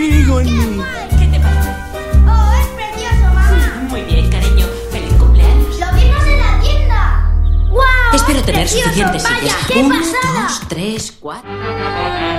contigo en mí. ¿Qué te parece? ¡Oh, es precioso, mamá! Muy bien, cariño. ¡Feliz cumpleaños! ¡Lo vimos en la tienda! ¡Guau! Espero ¡Es tener precioso! suficientes ¡Vaya, sillas. qué 1, pasada! 2, 3, 4...